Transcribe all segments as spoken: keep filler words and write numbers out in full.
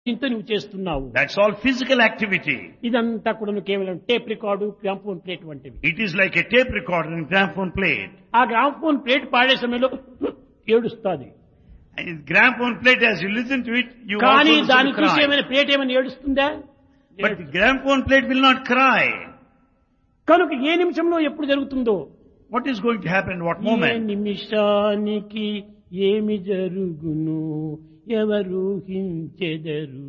ఇంత నువ్వు చేస్తున్నావు. That's all physical activity. ఇదంతా కూడా కేవలం టేప్ రికార్డు, గ్రామ్ఫోన్ ప్లేట్ వంటివి. It is like a tape recorder and gramophone plate. ఆ గ్రామ్ఫోన్ ప్లేట్ పాడే సమయంలో ఏడుస్తుంది. And gramophone plate, as you listen to it, you కానీ also దాన్ని cry. చూసి ఏమైనా ప్లేట్ ఏమైనా ఏడుస్తుందా? But the gramophone plate will not cry. కనుక ఏ నిమిషంలో ఎప్పుడు జరుగుతుందో, What is going to happen at what A moment? నిమిషానికి ఏమి జరుగును ఎవరు హించెదరు.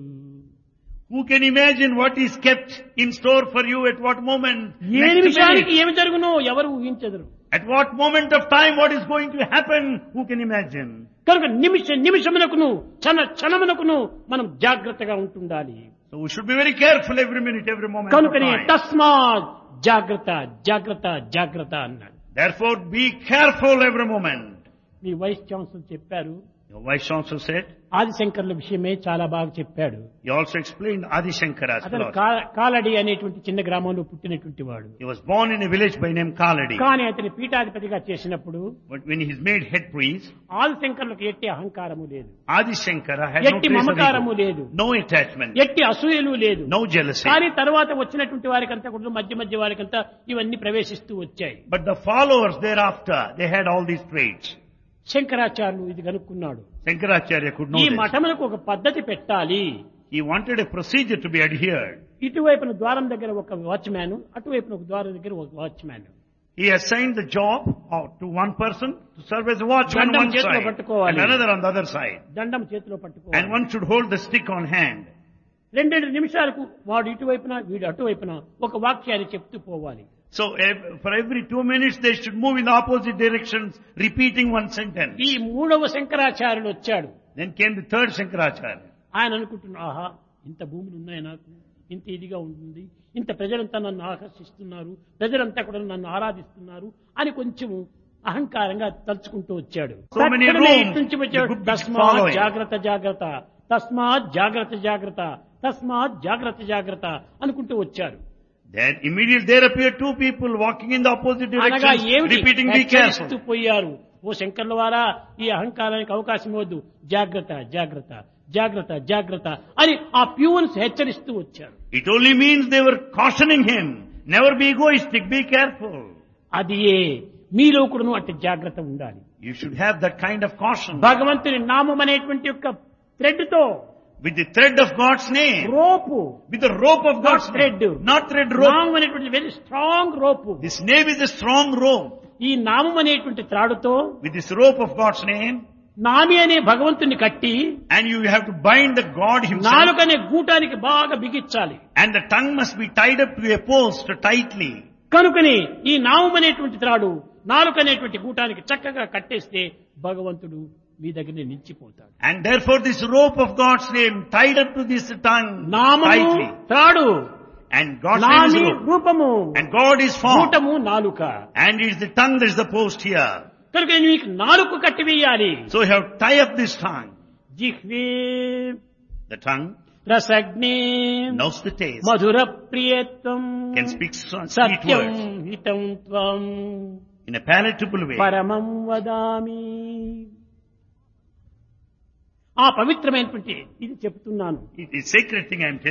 Who can imagine what is kept in store for you at what moment? A Next నిమిషానికి minute. ఏమి జరుగునో ఎవరు ఊహించెదరు. At what moment of time what is going to happen? Who can imagine? కనుక నిమిష నిమిషమునకును క్షణ క్షణమునకును మనం జాగ్రత్తగా ఉంటుండాలి. So we should be very careful every minute, every moment of కనుకనే time. తస్మాత్ జాగ్రత్త జాగ్రత్త జాగ్రత్త అన్నాడు. Therefore be careful every moment. Me vice chancellor చెప్పారు, Your vice chancellor said. ఆదిశంకర్ల విషయమే చాలా బాగా చెప్పాడు. He also explained Adi Shankara's అతను philosophy. కా- కాలడి అనేటువంటి చిన్న గ్రామంలో పుట్టినటువంటి వాడు. He was born in a village by name Kaladi. కానీ అతని పీఠాధిపతిగా చేసినప్పుడు But when he is made head priest, ఆదిశంకర్లకు ఎట్టి అహంకారము లేదు, Adi Shankara had no ఎట్టి trace of మమకారము ego, లేదు, no attachment, ఎట్టి అసూయలు లేదు. no jealousy. కానీ తర్వాత వచ్చినటువంటి వారికంతా కూడా మధ్య మధ్య వారికంతా ఇవన్నీ ప్రవేశిస్తూ వచ్చాయి. But the followers thereafter, they had all these traits. శంకరాచార్యులు ఇది కనుక్కున్నాడు. Shankaracharya could know ఈ this. మఠములకు ఒక పద్ధతి పెట్టాలి. He wanted a procedure to be adhered. ఇటువైపున ద్వారం దగ్గర ఒక వాచ్మ్యాన్, అటువైపున ఒక ద్వారం దగ్గర ఒక watchman. He assigned the job of- to one person to serve as a watchman on దండం one చేతిలో side పట్టుకోవాలి. and another on the other side. దండం చేతిలో And పట్టుకోవాలి. one should hold the stick on hand. రెండెండు నిమిషాలకు వాడు ఇటువైపున వీడు అటువైపున ఒక వాక్యాన్ని చెప్తూ పోవాలి. So ev- for every two minutes they should move in the opposite directions, repeating one sentence. ఈ మూడవ శంకరాచార్యుడు వచ్చాడు. Then came the third Shankaracharya. ఆయన అనుకుంటున్నా, ఆహా ఇంత భూములు ఉన్నాయి నాకు, ఇంత ఇదిగా ఉంటుంది, ఇంత ప్రజలంతా నన్ను ఆకర్షిస్తున్నారు, ప్రజలంతా కూడా నన్ను ఆరాధిస్తున్నారు అని కొంచెము అహంకారంగా తలుచుకుంటూ వచ్చాడు. So many తక్షణమే rooms, ఇటు నుంచి the వచ్చాడు, group is తస్మాత్ following. జాగ్రత్త జాగ్రత్త, తస్మాత్ జాగ్రత్త జాగ్రత్త, తస్మాత్ జాగ్రత్త జాగ్రత్త అనుకుంటూ వచ్చారు. Then immediately there appeared two people walking in the opposite అనగా directions, ఏమిటి repeating, be హెచ్చరిస్తూ careful. పోయారు. ఓ శంకర్ల వారా, ఈ అహంకారానికి అవకాశం ఇవ్వద్దు, జాగ్రత్త జాగ్రత్త జాగ్రత్త జాగ్రత్త అని ఆ ప్యూన్స్ హెచ్చరిస్తూ వచ్చారు. It only means they were cautioning him. Never be egoistic, be careful. అది ఏ మీలో కూడాను అట్టి జాగ్రత్త ఉండాలి. You should have that kind of caution. భగవంతుని నామం అనేటువంటి యొక్క థ్రెడ్ తో, With the thread of God's name. Rope, With the rope of God's Not thread. name. Not thread rope. నామం అనేటువంటి very strong rope. This name is a strong rope. ఈ నామం అనేటువంటి త్రాడుతో With this rope of God's name, నామి అనే భగవంతుని కట్టి and you have to bind the God himself, నాలుకనే గూటానికి బాగా బిగించాలి. and the tongue must be tied up to a post tightly. కనుకని ఈ నామం అనేటువంటి త్రాడు నాలుక అనేటువంటి గూటానికి చక్కగా కట్టేస్తే భగవంతుడు మీ దగ్గర నిలిచిపోతాడు. And therefore this rope of God's name tied up to this tongue నామము tightly. త్రాడు, And God's name is నామి rope. రూపము, And God is form. గూటము నాలుక. And it is the tongue that is the post here. కనుక నీకు నాలుక కట్టివేయాలి. So you have to tie up this tongue. జిహ్వే The tongue రసగ్నే knows the taste, Mathura ప్రియత్వం can speak sweet Satyam words హితం త్వం in a palatable way. పరమం వదామి. ఆ పవిత్రమైనటువంటి ఇది చెప్తున్నాను. It is sacred thing I am telling.